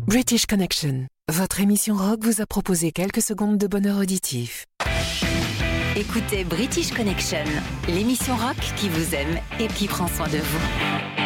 British Connection, votre émission rock vous a proposé quelques secondes de bonheur auditif. Écoutez British Connection, l'émission rock qui vous aime et qui prend soin de vous.